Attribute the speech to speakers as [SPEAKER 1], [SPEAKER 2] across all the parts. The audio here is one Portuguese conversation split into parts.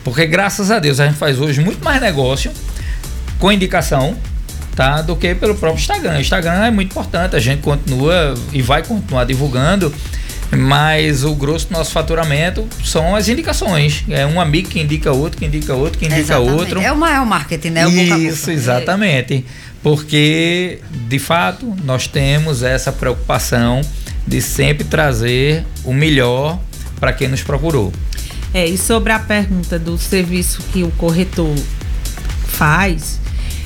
[SPEAKER 1] Porque graças a Deus a gente faz hoje muito mais negócio com indicação, tá, do que pelo próprio Instagram. O Instagram é muito importante, a gente continua e vai continuar divulgando, mas o grosso do nosso faturamento são as indicações. É um amigo que indica outro, que indica outro, que indica outro.
[SPEAKER 2] É o maior marketing, né? O boca a boca.
[SPEAKER 1] Isso, exatamente. Porque, de fato, nós temos essa preocupação de sempre trazer o melhor para quem nos procurou.
[SPEAKER 3] E sobre a pergunta do serviço que o corretor faz,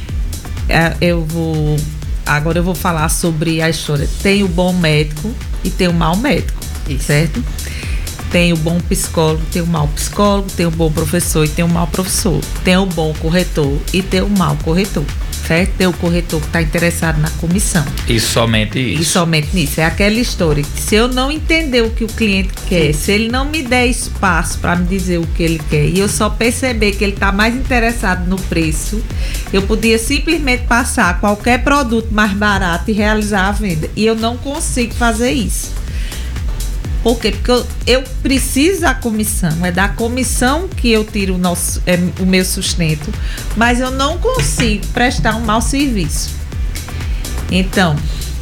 [SPEAKER 3] agora eu vou falar sobre a história. Tem o bom médico e tem o mau médico, certo? Tem o bom psicólogo, tem o mau psicólogo, tem o bom professor e tem o mau professor. Tem o bom corretor e tem o mau corretor, certo? Tem o corretor que está interessado na comissão.
[SPEAKER 1] E somente isso.
[SPEAKER 3] E somente nisso. É aquela história que se eu não entender o que o cliente quer, se ele não me der espaço para me dizer o que ele quer e eu só perceber que ele está mais interessado no preço, eu podia simplesmente passar qualquer produto mais barato e realizar a venda. E eu não consigo fazer isso. Por quê? Porque eu preciso da comissão. É da comissão que eu tiro o meu sustento, mas eu não consigo prestar um mau serviço. Então,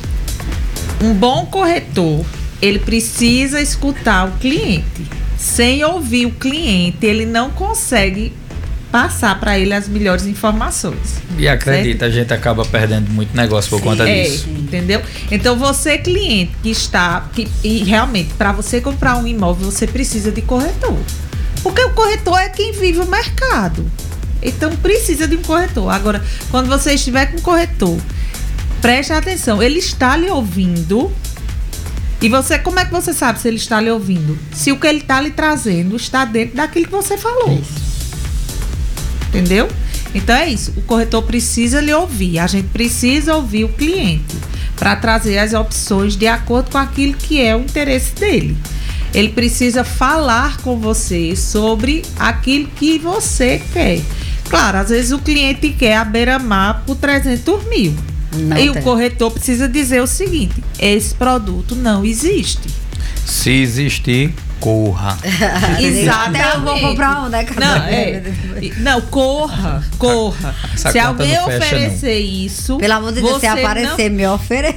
[SPEAKER 3] um bom corretor, ele precisa escutar o cliente. Sem ouvir o cliente, ele não consegue passar para ele as melhores informações.
[SPEAKER 1] E acredita, certo? A gente acaba perdendo muito negócio por conta disso.
[SPEAKER 3] Entendeu? Então você, cliente e realmente, para você comprar um imóvel, você precisa de corretor. Porque o corretor é quem vive o mercado. Então precisa de um corretor. Agora, quando você estiver com um corretor, preste atenção, ele está lhe ouvindo. E você, como é que você sabe se ele está lhe ouvindo? Se o que ele está lhe trazendo está dentro daquilo que você falou. Isso. Entendeu? Então é isso, o corretor precisa lhe ouvir, a gente precisa ouvir o cliente para trazer as opções de acordo com aquilo que é o interesse dele. Ele precisa falar com você sobre aquilo que você quer. Claro, às vezes o cliente quer a beira-mar por 300 mil. O corretor precisa dizer o seguinte: esse produto não existe.
[SPEAKER 1] Se existir, corra.
[SPEAKER 2] Exatamente. Eu vou comprar um, né?
[SPEAKER 3] Não, corra. Se alguém oferecer isso,
[SPEAKER 2] pelo amor de Deus, se aparecer, me oferecer.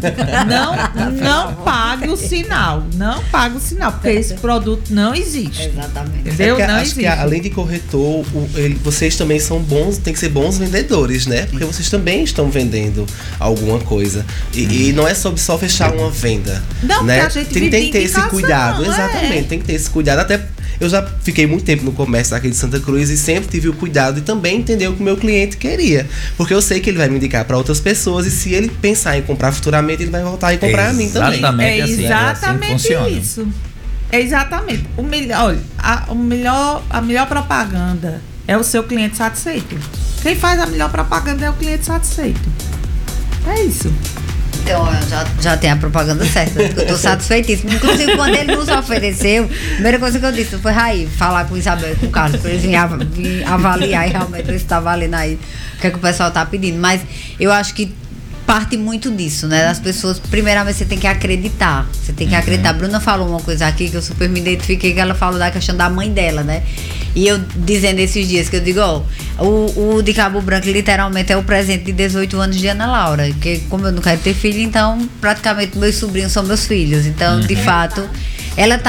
[SPEAKER 3] Não pague o sinal. Não pague o sinal, porque esse produto não existe.
[SPEAKER 2] Exatamente.
[SPEAKER 3] Entendeu? Não
[SPEAKER 4] acho
[SPEAKER 3] existe.
[SPEAKER 4] que além de corretor, vocês também são bons, tem que ser bons vendedores, né? Porque vocês também estão vendendo alguma coisa. E não é sobre só fechar uma venda.
[SPEAKER 3] Não,
[SPEAKER 4] né?
[SPEAKER 3] a gente
[SPEAKER 4] tem que ter esse cuidado.
[SPEAKER 3] Exatamente.
[SPEAKER 4] Tem que ter esse cuidado. Até eu já fiquei muito tempo no comércio aqui de Santa Cruz e sempre tive o cuidado de também entender o que o meu cliente queria. Porque eu sei que ele vai me indicar para outras pessoas e se ele pensar em comprar futuramente, ele vai voltar e comprar a mim também.
[SPEAKER 1] Exatamente assim.
[SPEAKER 3] Exatamente
[SPEAKER 1] assim funciona.
[SPEAKER 3] isso. É exatamente. A melhor propaganda é o seu cliente satisfeito. Quem faz a melhor propaganda é o cliente satisfeito. É isso.
[SPEAKER 2] Então, já tem a propaganda certa. Eu tô satisfeitíssima. Inclusive, quando ele nos ofereceu, a primeira coisa que eu disse foi, Raí, falar com o Isabel e com o Carlos, pra eles virem avaliar e realmente ver se tá valendo aí o que é que o pessoal tá pedindo. Mas eu acho que parte muito disso, né? As pessoas, primeiramente, você tem que acreditar. Você tem que acreditar. A Bruna falou uma coisa aqui que eu super me identifiquei, que ela falou da questão da mãe dela, né? E eu dizendo esses dias que eu digo, o de Cabo Branco literalmente é o presente de 18 anos de Ana Laura. Porque como eu não quero ter filho, então praticamente meus sobrinhos são meus filhos. Então, de fato, ela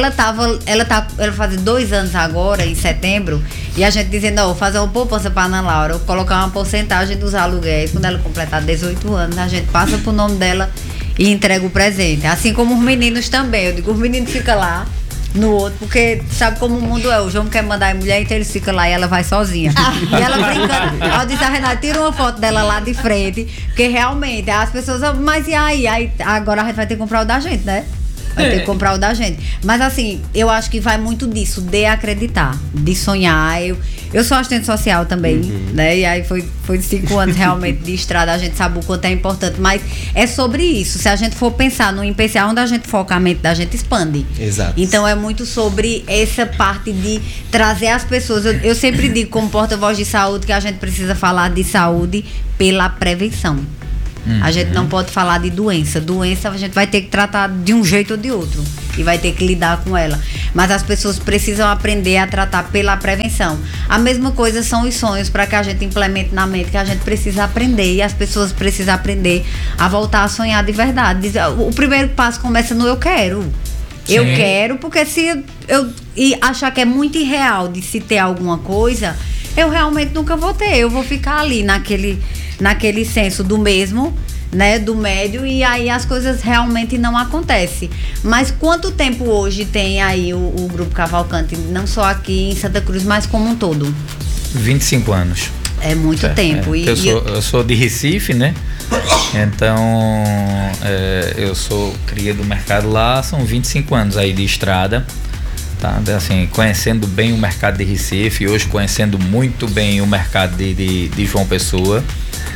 [SPEAKER 2] faz 2 anos agora, em setembro, e a gente dizendo, vou fazer uma poupança para Ana Laura, vou colocar uma porcentagem dos aluguéis. Quando ela completar 18 anos, a gente passa pro nome dela e entrega o presente. Assim como os meninos também. Eu digo, os meninos ficam lá no outro, porque sabe como o mundo é. O João quer mandar a mulher, então ele fica lá e ela vai sozinha. E ela brincando. Eu disse a Renata, tira uma foto dela lá de frente, porque realmente as pessoas, mas e aí? Agora a gente vai ter que comprar o da gente, né? Vai ter que comprar o da gente. Mas assim, eu acho que vai muito disso, de acreditar, de sonhar. Eu sou assistente social também, né? E aí foi 5 anos realmente de estrada, a gente sabe o quanto é importante. Mas é sobre isso. Se a gente for pensar no IPCA, onde a gente foca, a mente da gente expande.
[SPEAKER 4] Exato.
[SPEAKER 2] Então é muito sobre essa parte de trazer as pessoas. Eu sempre digo, como porta-voz de saúde, que a gente precisa falar de saúde pela prevenção. A gente não pode falar de doença. Doença a gente vai ter que tratar de um jeito ou de outro. e vai ter que lidar com ela. Mas as pessoas precisam aprender a tratar pela prevenção. A mesma coisa são os sonhos para que a gente implemente na mente, que a gente precisa aprender, e as pessoas precisam aprender a voltar a sonhar de verdade. O primeiro passo começa no eu quero.
[SPEAKER 1] Sim.
[SPEAKER 2] Eu quero, porque se eu achar que é muito irreal de se ter alguma coisa, eu realmente nunca vou ter. Eu vou ficar ali naquele senso do mesmo, né, do médio, e aí as coisas realmente não acontecem. Mas quanto tempo hoje tem aí o Grupo Cavalcante, não só aqui em Santa Cruz, mas como um todo?
[SPEAKER 1] 25 anos.
[SPEAKER 2] É muito tempo.
[SPEAKER 1] Eu sou de Recife, né? Então, eu sou cria do mercado lá, são 25 anos aí de estrada, tá? Assim, conhecendo bem o mercado de Recife, hoje conhecendo muito bem o mercado de João Pessoa.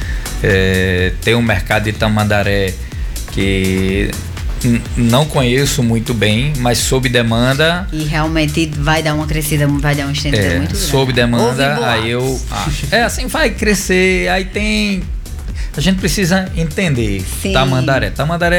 [SPEAKER 1] Tem o mercado de Tamandaré que não conheço muito bem, mas sob demanda.
[SPEAKER 2] E realmente vai dar uma crescida, vai dar uma estendida muito grande.
[SPEAKER 1] Sob demanda, aí eu acho. Assim vai crescer, aí tem. A gente precisa entender.
[SPEAKER 2] Sim.
[SPEAKER 1] Tamandaré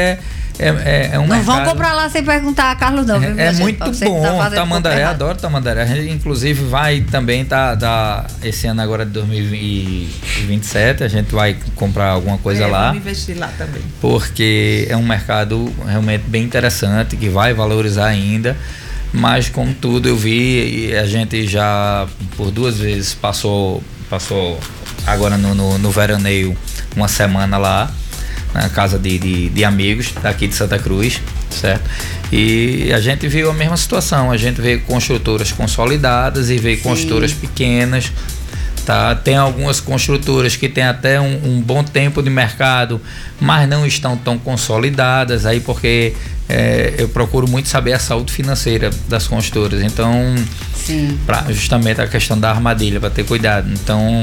[SPEAKER 1] é um
[SPEAKER 2] não
[SPEAKER 1] mercado.
[SPEAKER 2] Não vão comprar lá sem perguntar a Carlos, não. Viu,
[SPEAKER 1] é muito bom. Tamandaré, adoro Tamandaré. A gente, inclusive, vai também esse ano agora de 2027, a gente vai comprar alguma coisa lá.
[SPEAKER 3] Vamos investir lá também.
[SPEAKER 1] Porque é um mercado realmente bem interessante, que vai valorizar ainda. Mas, como tudo, eu vi, e a gente já por 2 vezes passou agora no veraneio uma semana lá na casa de amigos daqui de Santa Cruz, certo? E a gente viu a mesma situação, a gente vê construtoras consolidadas e vê construtoras pequenas, tá? Tem algumas construtoras que têm até um bom tempo de mercado, mas não estão tão consolidadas, aí porque eu procuro muito saber a saúde financeira das construtoras, então justamente a questão da armadilha, para ter cuidado. Então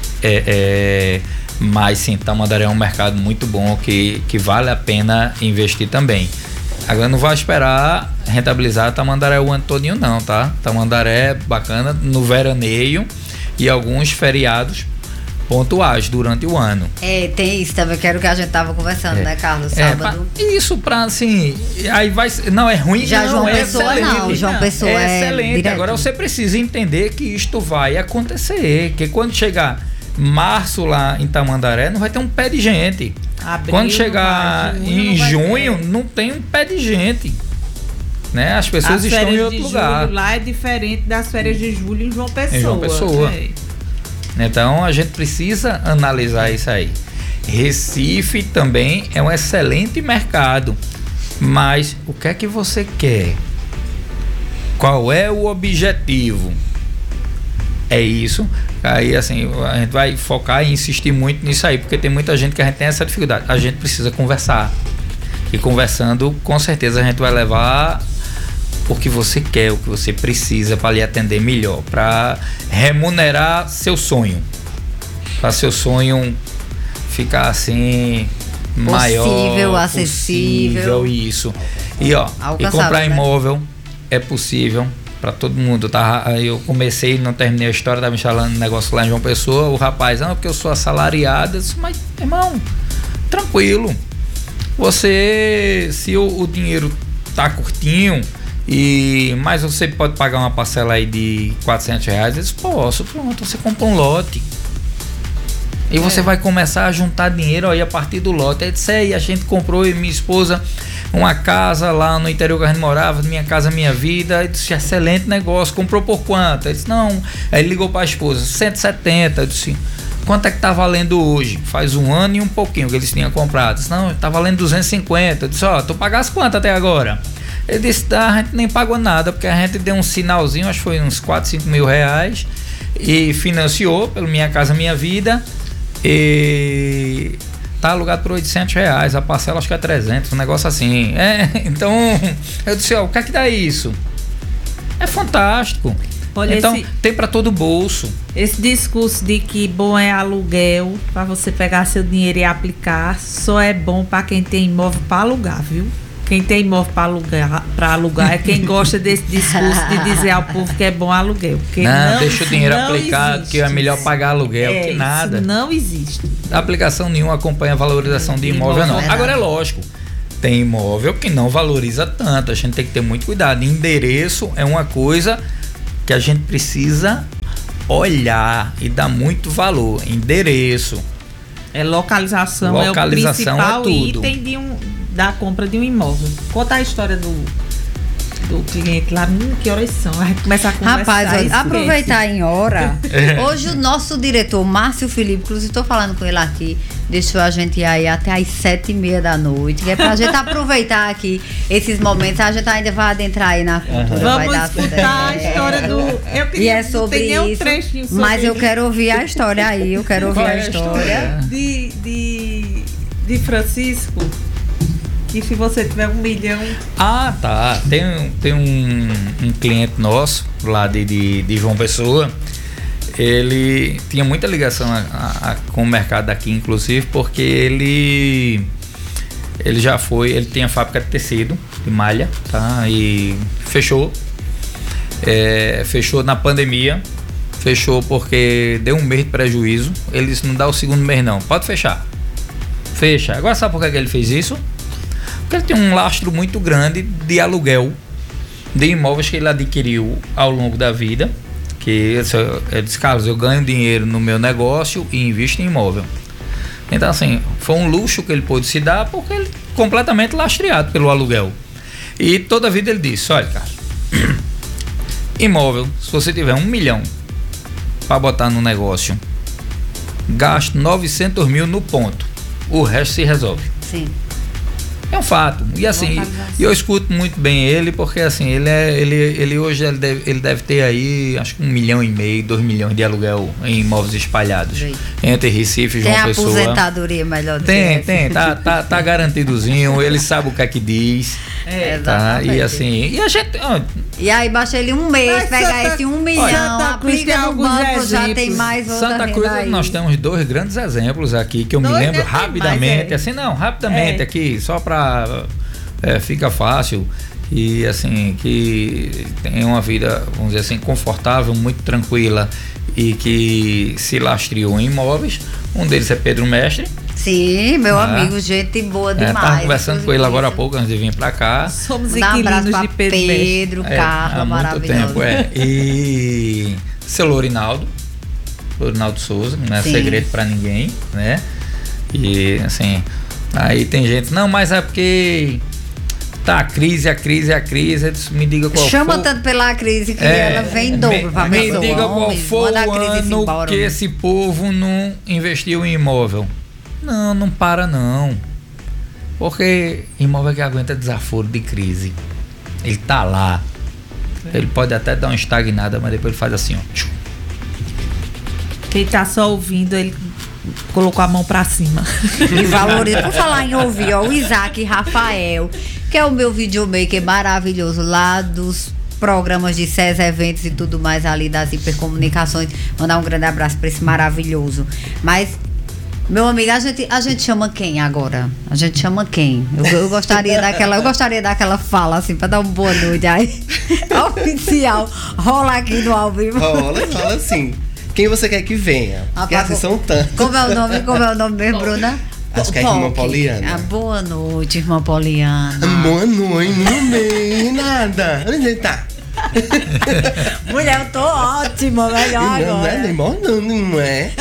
[SPEAKER 1] mas sim, Tamandaré é um mercado muito bom que vale a pena investir também. Agora não vai esperar rentabilizar Tamandaré o ano todinho não, tá? Tamandaré é bacana no veraneio e alguns feriados pontuais durante o ano.
[SPEAKER 2] Tem isso também, que era o que a gente tava conversando, né, Carlos? Sábado.
[SPEAKER 1] Isso pra assim, aí vai, não é ruim,
[SPEAKER 2] já
[SPEAKER 1] não,
[SPEAKER 2] João
[SPEAKER 1] é
[SPEAKER 2] Pessoa
[SPEAKER 1] excelente.
[SPEAKER 2] Não, João Pessoa é
[SPEAKER 1] excelente.
[SPEAKER 2] Direto.
[SPEAKER 1] Agora você precisa entender que isto vai acontecer, que quando chegar março lá em Tamandaré não vai ter um pé de gente.
[SPEAKER 3] Abril,
[SPEAKER 1] quando chegar em junho não tem um pé de gente, né? As pessoas estão em outro lugar.
[SPEAKER 3] Julho lá é diferente das férias de julho em João Pessoa.
[SPEAKER 1] Em João Pessoa. Então a gente precisa analisar isso aí. Recife também é um excelente mercado, mas o que é que você quer? Qual é o objetivo? É isso. Aí assim, a gente vai focar e insistir muito nisso aí, porque tem muita gente que a gente tem essa dificuldade. A gente precisa conversar. E conversando, com certeza a gente vai levar o que você quer, o que você precisa para lhe atender melhor, para remunerar seu sonho. Para seu sonho ficar assim maior,
[SPEAKER 2] acessível,
[SPEAKER 1] isso. E comprar imóvel é possível para todo mundo, tá? Aí eu comecei, não terminei a história, tava instalando um negócio lá em João Pessoa, o rapaz, porque eu sou assalariado, eu disse, mas irmão, tranquilo, você, se o dinheiro tá curtinho, mas você pode pagar uma parcela aí de R$400, eu disse, posso, pronto, você compra um lote. E você vai começar a juntar dinheiro aí a partir do lote. Aí disse, a gente comprou, e minha esposa, uma casa lá no interior que a gente morava, Minha Casa Minha Vida. Aí disse, excelente negócio, comprou por quanto? Aí disse, não. Aí ele ligou para a esposa, 170. Eu disse, quanto é que tá valendo hoje? Faz 1 ano e um pouquinho que eles tinham comprado. Eu disse, não, tá valendo 250. Eu disse, tu pagaste quanto até agora? Ele disse, a gente nem pagou nada, porque a gente deu um sinalzinho, acho que foi uns 4, 5 mil reais, e financiou pelo Minha Casa Minha Vida. E tá alugado por R$800, a parcela acho que é 300, um negócio assim. Então eu disse, o que é que dá isso? É fantástico.
[SPEAKER 3] Olha,
[SPEAKER 1] então tem para todo bolso.
[SPEAKER 3] Esse discurso de que bom é aluguel, para você pegar seu dinheiro e aplicar, só é bom para quem tem imóvel para alugar, viu? Quem tem imóvel para alugar é quem gosta desse discurso de dizer ao povo que é bom aluguel.
[SPEAKER 1] Não, deixa o dinheiro aplicado, que é melhor pagar aluguel que nada.
[SPEAKER 3] Isso não existe.
[SPEAKER 1] Aplicação nenhuma acompanha a valorização de imóvel, não. Agora é lógico, tem imóvel que não valoriza tanto, a gente tem que ter muito cuidado. Endereço é uma coisa que a gente precisa olhar e dar muito valor. Endereço.
[SPEAKER 3] Localização é o principal item da compra de um imóvel. Conta a história do cliente lá, que horas são? Vai começar a conversar.
[SPEAKER 2] Rapaz, olha, aproveitar em hora. Hoje o nosso diretor, Márcio Felipe, inclusive estou falando com ele aqui, deixou a gente ir aí até às 7h30 da noite, que é pra gente aproveitar aqui esses momentos. A gente ainda vai adentrar aí na cultura.
[SPEAKER 3] Vamos escutar a história do...
[SPEAKER 2] E é sobre isso, mas eu quero ouvir a história aí, eu quero ouvir a história.
[SPEAKER 3] De Francisco. E se você tiver 1 milhão...
[SPEAKER 1] Ah, tá. Tem um cliente nosso lá de João Pessoa. Ele tinha muita ligação com o mercado daqui, inclusive, porque ele tem a fábrica de tecido, de malha, tá? E fechou. Fechou na pandemia. Fechou porque deu um mês de prejuízo. Ele disse, não dá o segundo mês não. Pode fechar. Fecha. Agora sabe por que ele fez isso? Porque ele tem um lastro muito grande de aluguel de imóveis que ele adquiriu ao longo da vida, que ele disse, Carlos, eu ganho dinheiro no meu negócio e invisto em imóvel. Então assim, foi um luxo que ele pôde se dar porque ele completamente lastreado pelo aluguel. E toda a vida ele disse, olha, Carlos, imóvel, se você tiver 1 milhão para botar no negócio, gasto 900 mil no ponto, o resto se resolve.
[SPEAKER 2] Sim.
[SPEAKER 1] É um fato. E assim, eu escuto muito bem ele, porque assim, ele hoje ele deve ter aí, acho que 1,5 milhão, 2 milhões de aluguel em imóveis espalhados. Sim. Entre Recife e João Pessoa.
[SPEAKER 2] Tem aposentadoria melhor do
[SPEAKER 1] Tem, tá garantidozinho, ele sabe o que é que diz. Tá? E assim, e a gente...
[SPEAKER 2] E aí baixa ele um mês, pega esse 1 milhão, aplica no banco, já tem mais outra
[SPEAKER 1] Santa Cruz, nós temos 2 grandes exemplos aqui, que eu me lembro rapidamente, assim, rapidamente aqui, só para fica fácil, e assim, que tem uma vida, vamos dizer assim, confortável, muito tranquila, e que se lastreou em imóveis. Um deles é Pedro Mestre.
[SPEAKER 2] Sim, meu amigo, gente boa demais.
[SPEAKER 1] Tava conversando com ele agora há pouco, antes de vir pra cá.
[SPEAKER 3] Somos inquilinos de
[SPEAKER 2] Pedro, Carla, maravilhoso.
[SPEAKER 1] E seu Lourinaldo Souza, não é segredo pra ninguém, né? E assim, aí tem gente, não, mas é porque tá a crise, me diga qual
[SPEAKER 2] Chama tanto pela crise que ela vem em dobro pra pessoa.
[SPEAKER 1] Me diga qual foi o ano que esse povo não investiu em imóvel. Não para não. Porque imóvel que aguenta desaforo de crise. Ele tá lá. Ele pode até dar uma estagnada, mas depois ele faz assim, ó.
[SPEAKER 3] Quem tá só ouvindo, ele colocou a mão pra cima.
[SPEAKER 2] E valoriza. Por falar em ouvir, ó, o Isaac Rafael, que é o meu videomaker maravilhoso lá dos programas de SES Eventos e tudo mais ali das hipercomunicações. Mandar um grande abraço pra esse maravilhoso. Mas, meu amigo, a gente chama quem agora? A gente chama quem? Eu gostaria daquela fala assim, pra dar uma boa noite aí. Oficial. Rola aqui no ao vivo.
[SPEAKER 4] Rola sim. Quem você quer que venha? Porque assim são tantos.
[SPEAKER 2] Como é o nome mesmo, Bruna?
[SPEAKER 4] Acho que é a irmã Poliana.
[SPEAKER 2] Boa noite, irmã Poliana.
[SPEAKER 4] Boa noite, não bem nada. Onde tá?
[SPEAKER 2] Mulher, eu tô ótima, melhor agora.
[SPEAKER 4] Não é?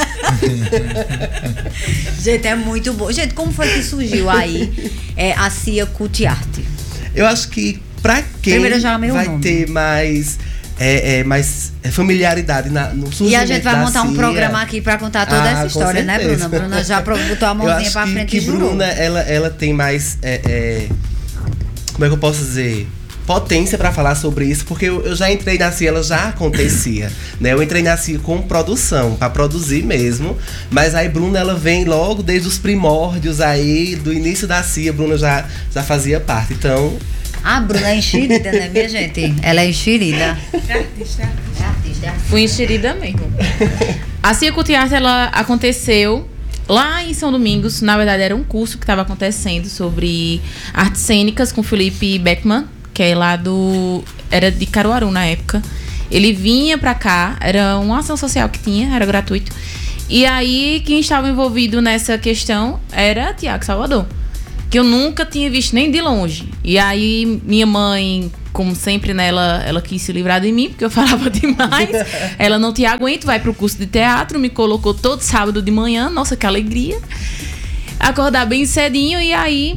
[SPEAKER 2] Gente, é muito bom. Gente, como foi que surgiu aí a Cia Cutiarte?
[SPEAKER 4] Eu acho que pra quem vai ter mais familiaridade no surgimento.
[SPEAKER 2] E a gente vai montar um
[SPEAKER 4] Cia.
[SPEAKER 2] programa aqui pra contar toda essa história, né, Bruna? Bruna já botou a mãozinha pra frente e jurou.
[SPEAKER 4] Bruna, ela tem mais como é que eu posso dizer? Potência para falar sobre isso, porque eu já entrei na Cia, ela já acontecia, né? Eu entrei na Cia com produção, para produzir mesmo, mas aí Bruna, ela vem logo desde os primórdios aí, do início da Cia, Bruna já fazia parte, então...
[SPEAKER 2] A Bruna é enxerida, né, minha gente? Ela é enxerida.
[SPEAKER 3] É artista.
[SPEAKER 5] Fui enxerida mesmo. A Cia Cutiarte, ela aconteceu lá em São Domingos. Na verdade, era um curso que estava acontecendo sobre artes cênicas com Felipe Beckman, que é era de Caruaru na época. Ele vinha pra cá, era uma ação social que tinha, era gratuito. E aí, quem estava envolvido nessa questão era Tiago Salvador. que eu nunca tinha visto nem de longe. E aí minha mãe, como sempre, né, ela quis se livrar de mim, porque eu falava demais. Ela não te aguenta, vai pro curso de teatro, me colocou todo sábado de manhã, nossa, que alegria. Acordar bem cedinho, e aí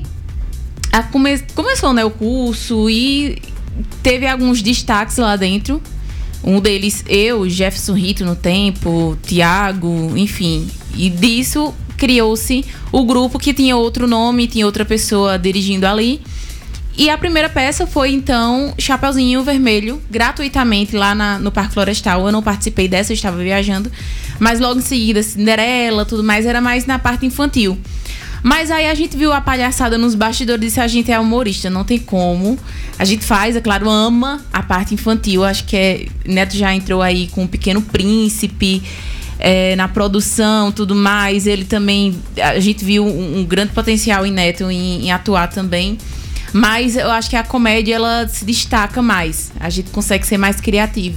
[SPEAKER 5] começou, né, o curso, e teve alguns destaques lá dentro. Um deles, eu, Jefferson Rito no tempo, Tiago, enfim. E disso criou-se o grupo, que tinha outro nome, tinha outra pessoa dirigindo ali. E a primeira peça foi, então, Chapeuzinho Vermelho, gratuitamente lá no Parque Florestal. Eu não participei dessa, eu estava viajando. Mas logo em seguida, Cinderela, tudo mais, era mais na parte infantil. Mas aí a gente viu a palhaçada nos bastidores e disse: a gente é humorista, não tem como. A gente faz, é claro, ama a parte infantil. Acho que Neto já entrou aí com o Pequeno Príncipe, na produção, tudo mais. Ele também, a gente viu um grande potencial em Neto em atuar também. Mas eu acho que a comédia, ela se destaca mais. A gente consegue ser mais criativo.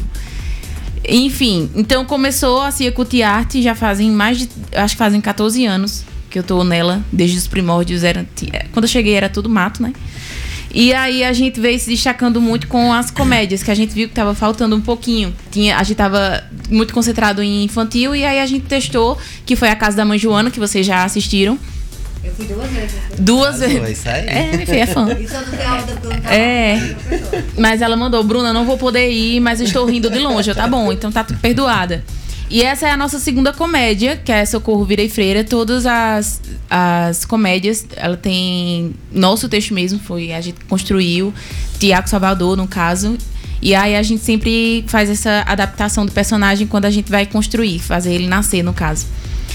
[SPEAKER 5] Enfim, então começou a Cia Cutiarte, já fazem acho que fazem 14 anos que eu tô nela, desde os primórdios. Quando eu cheguei era tudo mato, né? E aí a gente veio se destacando muito com as comédias, que a gente viu que tava faltando um pouquinho. A gente tava muito concentrado em infantil, e aí a gente testou, que foi a Casa da Mãe Joana, que vocês já assistiram.
[SPEAKER 2] Eu fui 2 vezes.
[SPEAKER 5] 2 vezes.
[SPEAKER 4] Vai sair.
[SPEAKER 5] Minha filha é fã.
[SPEAKER 2] Isso eu não tenho aula porque eu não tava
[SPEAKER 5] Mas ela mandou: Bruna, não vou poder ir, mas eu estou rindo de longe. Tá bom, então tá perdoada. E essa é a nossa segunda comédia, que é Socorro, Virei Freira. Todas as comédias, ela tem nosso texto mesmo, a gente construiu, Tiago Salvador, no caso. E aí a gente sempre faz essa adaptação do personagem quando a gente vai construir, fazer ele nascer, no caso.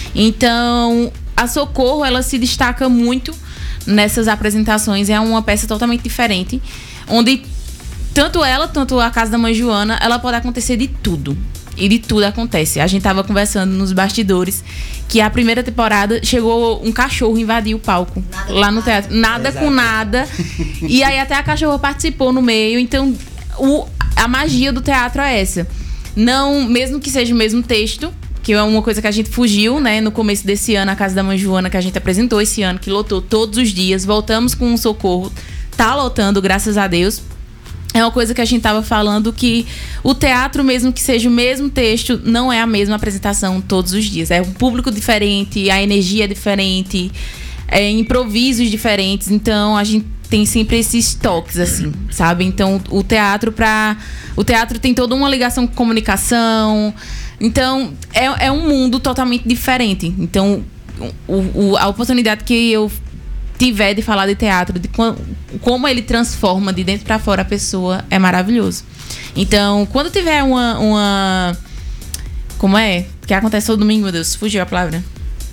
[SPEAKER 5] Então, a Socorro, ela se destaca muito nessas apresentações. É uma peça totalmente diferente, onde tanto a Casa da Mãe Joana, ela pode acontecer de tudo. E de tudo acontece. A gente tava conversando nos bastidores que a primeira temporada chegou um cachorro invadir o palco lá no teatro. Nada com nada. E aí até a cachorra participou no meio. Então, a magia do teatro é essa. Não, mesmo que seja o mesmo texto, que é uma coisa que a gente fugiu, né? No começo desse ano, a Casa da Mãe Joana, que a gente apresentou esse ano, que lotou todos os dias. Voltamos com um Socorro. Tá lotando, graças a Deus. É uma coisa que a gente tava falando, que o teatro, mesmo que seja o mesmo texto, não é a mesma apresentação todos os dias. É um público diferente, a energia é diferente, improvisos diferentes. Então, a gente tem sempre esses toques, assim, sabe? Então, o teatro tem toda uma ligação com comunicação. Então, é um mundo totalmente diferente. Então, a oportunidade que eu tiver de falar de teatro, de como ele transforma de dentro pra fora a pessoa, é maravilhoso. Então, quando tiver uma como é? Que acontece todo domingo, meu Deus, fugiu a palavra.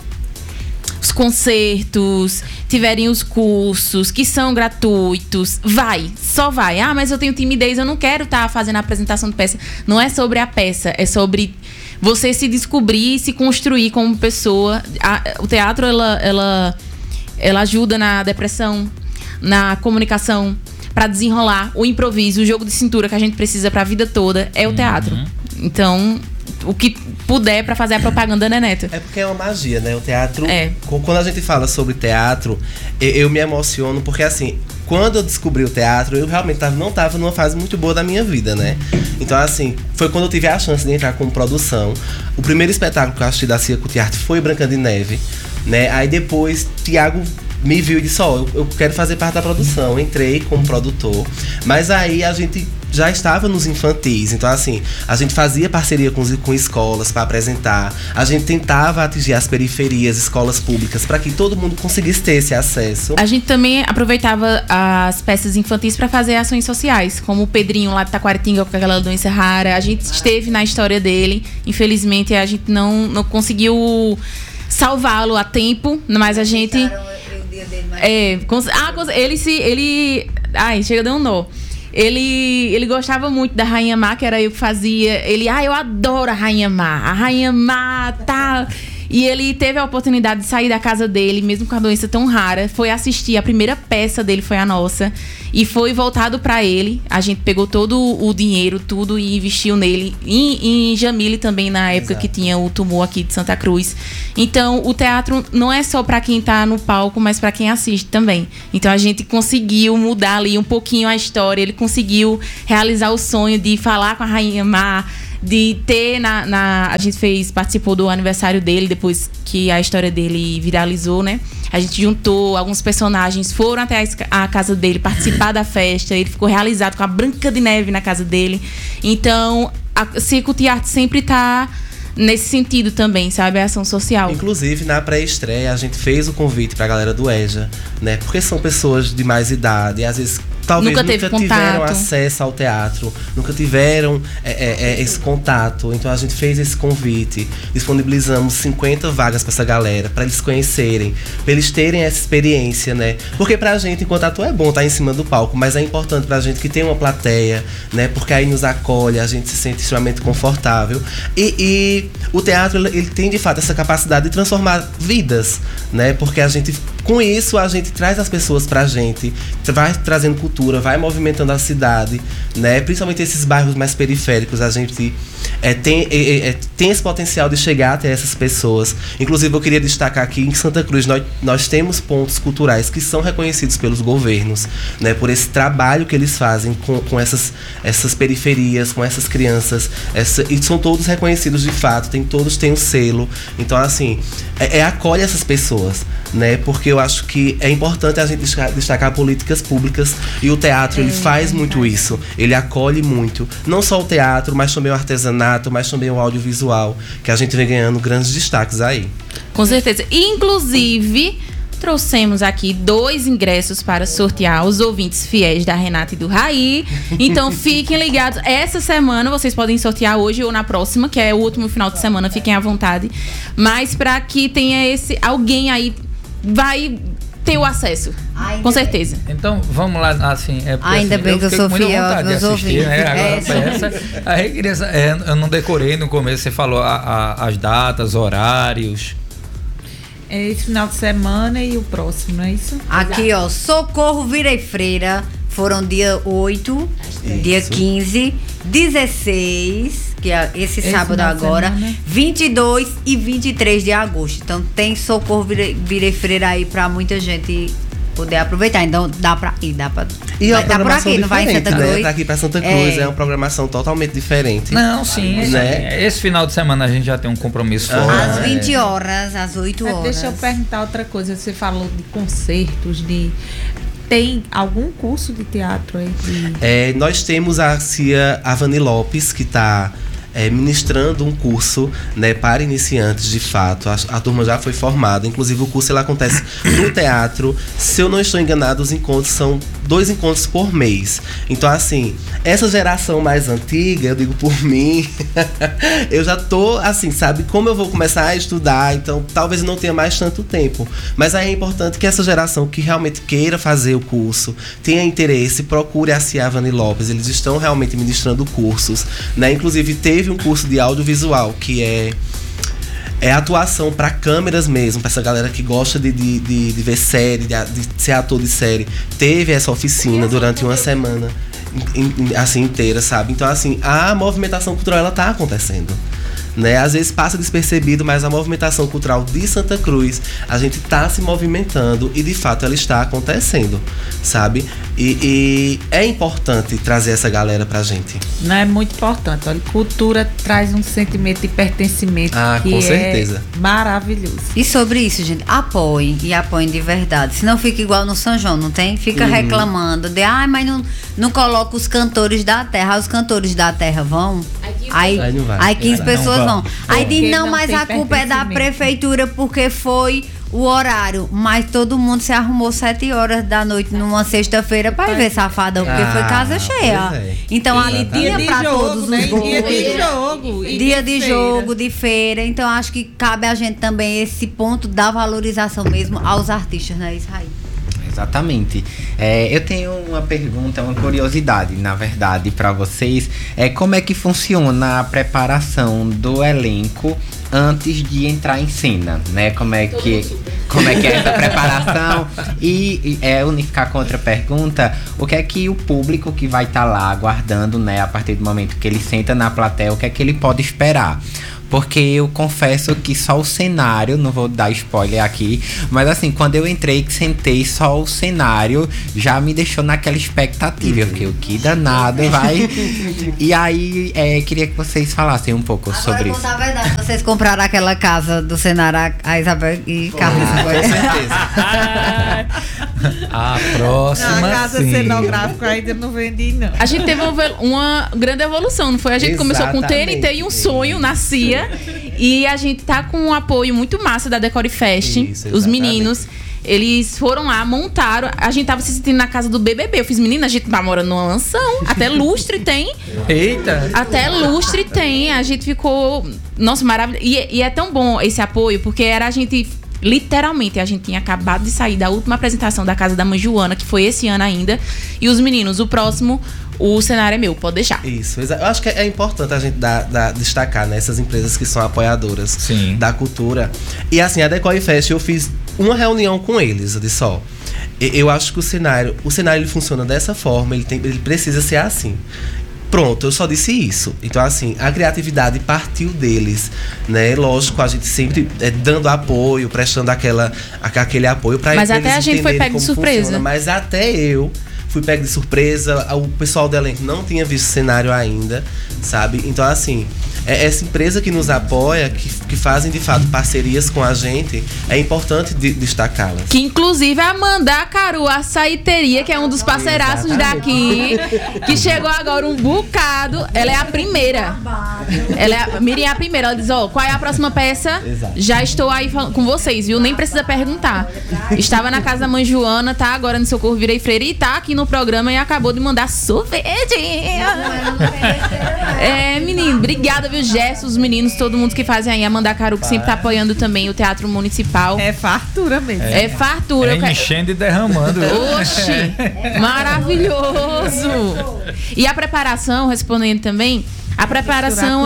[SPEAKER 5] Os concertos, tiverem os cursos, que são gratuitos, só vai. Ah, mas eu tenho timidez, eu não quero estar fazendo a apresentação de peça. Não é sobre a peça, é sobre você se descobrir e se construir como pessoa. O teatro, ela ajuda na depressão, na comunicação, para desenrolar o improviso, o jogo de cintura que a gente precisa para a vida toda é o teatro. Então, o que puder para fazer a propaganda, né, Neto?
[SPEAKER 4] É porque é uma magia, né? O teatro... Quando a gente fala sobre teatro, eu me emociono porque, assim, quando eu descobri o teatro, eu realmente não tava numa fase muito boa da minha vida, né? Então, assim, foi quando eu tive a chance de entrar como produção. O primeiro espetáculo que eu assisti da Cia Cutiarte foi Branca de Neve, né? Aí depois, Tiago me viu e disse: eu quero fazer parte da produção. Entrei como produtor, mas aí a gente já estava nos infantis. Então, assim, a gente fazia parceria com escolas para apresentar. A gente tentava atingir as periferias, escolas públicas, para que todo mundo conseguisse ter esse acesso.
[SPEAKER 5] A gente também aproveitava as peças infantis para fazer ações sociais, como o Pedrinho lá de Taquaritinga com aquela doença rara. A gente esteve na história dele. Infelizmente, a gente não conseguiu salvá-lo a tempo, mas a gente... chega deu um nó. Ele gostava muito da Rainha Má, que era eu que fazia. Eu adoro a Rainha Má. A Rainha Má tá... E ele teve a oportunidade de sair da casa dele, mesmo com a doença tão rara. Foi assistir, a primeira peça dele foi a nossa. E foi voltado pra ele. A gente pegou todo o dinheiro, tudo, e investiu nele. E em Jamile também, na época que tinha o tumor aqui de Santa Cruz. Então, o teatro não é só pra quem tá no palco, mas pra quem assiste também. Então, a gente conseguiu mudar ali um pouquinho a história. Ele conseguiu realizar o sonho de falar com a Rainha Mar, de ter a gente participou do aniversário dele, depois que a história dele viralizou, né? A gente juntou alguns personagens, foram até a casa dele participar da festa. Ele ficou realizado com a Branca de Neve na casa dele. Então, a Circuit Art sempre tá nesse sentido também, sabe? A ação social.
[SPEAKER 4] Inclusive, na pré-estreia, a gente fez o convite pra galera do EJA, né? Porque são pessoas de mais idade e às vezes talvez nunca tiveram acesso ao teatro, nunca tiveram esse contato. Então a gente fez esse convite, disponibilizamos 50 vagas para essa galera, para eles conhecerem, para eles terem essa experiência, né? Porque pra gente, enquanto ator, é bom estar em cima do palco, mas é importante pra gente que tenha uma plateia, né? Porque aí nos acolhe, a gente se sente extremamente confortável. E o teatro, ele tem de fato essa capacidade de transformar vidas, né? Porque a gente, com isso, a gente traz as pessoas pra gente, vai trazendo cultura, vai movimentando a cidade, né? Principalmente esses bairros mais periféricos, a gente tem esse potencial de chegar até essas pessoas. Inclusive, eu queria destacar aqui em Santa Cruz, nós temos pontos culturais que são reconhecidos pelos governos, né? Por esse trabalho que eles fazem com essas periferias, com essas crianças, e são todos reconhecidos de fato, todos têm um selo. Então, assim, acolhe essas pessoas, né? Porque eu acho que é importante a gente destacar políticas públicas, e o teatro ele faz muito isso. Ele acolhe muito, não só o teatro, mas também o artesanato, mas também o audiovisual, que a gente vem ganhando grandes destaques aí.
[SPEAKER 5] Com certeza. Inclusive, trouxemos aqui 2 ingressos para sortear os ouvintes fiéis da Renata e do Raí. Então fiquem ligados. Essa semana vocês podem sortear hoje ou na próxima, que é o último final de semana, fiquem à vontade. Mas para que tenha alguém aí vai ter o acesso. Com certeza.
[SPEAKER 1] Então, vamos lá, assim...
[SPEAKER 2] Ainda
[SPEAKER 1] assim,
[SPEAKER 2] bem que eu sou fiel aos meus ouvintes.
[SPEAKER 1] Né? Agora, eu não decorei no começo, você falou as datas, horários...
[SPEAKER 3] É esse final de semana e o próximo, não é isso?
[SPEAKER 2] Aqui, ó, Socorro Virei Freira, foram dia 8, dia 15, 16, que é esse sábado agora, 22 e 23 de agosto. Então tem Socorro Virei Freira aí pra muita gente poder aproveitar. Então dá pra ir, dá pra...
[SPEAKER 4] E
[SPEAKER 2] vai dar por aqui, não vai em Santa Cruz.
[SPEAKER 4] Né? Tá aqui pra Santa Cruz, é uma programação totalmente diferente.
[SPEAKER 1] Não, sim,
[SPEAKER 4] né?
[SPEAKER 1] Esse final de semana a gente já tem um compromisso forte.
[SPEAKER 2] Às 20 horas, às 8 horas.
[SPEAKER 3] Deixa eu perguntar outra coisa. Você falou de concertos, tem algum curso de teatro aí?
[SPEAKER 4] Nós temos a Cia Avani Lopes, que está ministrando um curso, né, para iniciantes, de fato. A turma já foi formada. Inclusive, o curso ele acontece no teatro. Se eu não estou enganado, os encontros são 2 encontros por mês. Então, assim, essa geração mais antiga, eu digo por mim, eu já tô, assim, sabe, como eu vou começar a estudar, então talvez eu não tenha mais tanto tempo. Mas aí é importante que essa geração que realmente queira fazer o curso, tenha interesse, procure a Cia Avani Lopes. Eles estão realmente ministrando cursos, né? Inclusive, teve um curso de audiovisual, que é atuação para câmeras mesmo, para essa galera que gosta de ver série, de ser ator de série. Teve essa oficina durante uma semana assim inteira, sabe? Então, assim, a movimentação cultural ela tá acontecendo, né? Às vezes passa despercebido, mas a movimentação cultural de Santa Cruz, a gente tá se movimentando e de fato ela está acontecendo, sabe? E é importante trazer essa galera pra gente.
[SPEAKER 3] Não, é muito importante. Olha, cultura traz um sentimento de pertencimento que
[SPEAKER 4] com certeza.
[SPEAKER 3] É maravilhoso.
[SPEAKER 2] E sobre isso, gente, apoiem e apoiem de verdade. Senão fica igual no São João, não tem? Fica reclamando de, mas não coloca os cantores da terra. Os cantores da terra vão. Aí 15 pessoas vão. Aí diz, não, mas a culpa é da prefeitura porque foi o horário. Mas todo mundo se arrumou 7 horas da noite numa sexta-feira pra ir ver Safadão, porque foi casa cheia. Então ali tinha pra todos os gostos.
[SPEAKER 3] Dia de jogo.
[SPEAKER 2] Dia de jogo, de feira. Então acho que cabe a gente também esse ponto da valorização mesmo aos artistas, né, Israel?
[SPEAKER 6] Exatamente. Eu tenho uma pergunta, uma curiosidade, na verdade, para vocês. Como é que funciona a preparação do elenco antes de entrar em cena, né? Como é que é essa preparação? E unificar com outra pergunta, o que é que o público que vai estar lá aguardando, né, a partir do momento que ele senta na plateia, o que é que ele pode esperar? Porque eu confesso que só o cenário, não vou dar spoiler aqui, mas assim, quando eu entrei e sentei, só o cenário já me deixou naquela expectativa. Eu fiquei, o que danado vai... E aí, queria que vocês falassem um pouco sobre isso.
[SPEAKER 2] Agora, contar a verdade, vocês compraram aquela casa do cenário, a Isabel e Carlos.
[SPEAKER 4] Com certeza.
[SPEAKER 1] A próxima,
[SPEAKER 3] Na casa
[SPEAKER 1] sim.
[SPEAKER 3] cenográfica ainda não vendi, não.
[SPEAKER 5] A gente teve uma grande evolução, não foi? A gente começou com
[SPEAKER 4] Exatamente.
[SPEAKER 5] TNT e um sonho nascia. E a gente tá com um apoio muito massa da Decore Fest.
[SPEAKER 4] Isso,
[SPEAKER 5] Os
[SPEAKER 4] exatamente.
[SPEAKER 5] meninos, eles foram lá, montaram. A gente tava se sentindo na casa do BBB. Eu fiz, menina, a gente tá morando numa mansão. Até lustre tem.
[SPEAKER 1] Eita!
[SPEAKER 5] Até lustre tem. A gente ficou... Nossa, maravilhoso. E é tão bom esse apoio, porque era a gente... Literalmente, a gente tinha acabado de sair da última apresentação da Casa da Mãe Joana, que foi esse ano ainda. E os meninos, o próximo, o cenário é meu, pode deixar.
[SPEAKER 4] Isso, eu acho que é importante a gente destacar, né, essas empresas que são apoiadoras
[SPEAKER 1] Sim.
[SPEAKER 4] da cultura. E assim, a Decore Fest, eu fiz uma reunião com eles, eu disse, ó, eu acho que o cenário ele funciona dessa forma, ele precisa ser assim. Pronto, eu só disse isso. Então, assim, a criatividade partiu deles, né? Lógico, a gente sempre dando apoio, prestando aquele apoio para eles.
[SPEAKER 5] Mas até a gente foi pego de surpresa.
[SPEAKER 4] Funciona. Mas até eu fui pego de surpresa. O pessoal do elenco não tinha visto o cenário ainda, sabe? Então, assim, essa empresa que nos apoia, que fazem de fato parcerias com a gente, é importante destacá-las.
[SPEAKER 5] Que inclusive a Mandacaru, a Saiteria, que é um dos parceiraços daqui, que chegou agora um bocado. Ela é a primeira. Miriam é a primeira. Ela diz, qual é a próxima peça?
[SPEAKER 4] Exato.
[SPEAKER 5] Já estou aí com vocês, viu? Nem precisa perguntar. Estava na casa da Mãe Joana, tá agora no Socorro Virei Freire e tá aqui no programa e acabou de mandar sorvete. Menino, obrigada, viu, Gerson, os meninos, todo mundo que fazem aí, a Mandacaru, que sempre tá apoiando também o Teatro Municipal.
[SPEAKER 3] É fartura mesmo.
[SPEAKER 5] É fartura. Eu quero-
[SPEAKER 1] Enchendo e derramando.
[SPEAKER 5] Oxi, maravilhoso. E a preparação, respondendo também, a preparação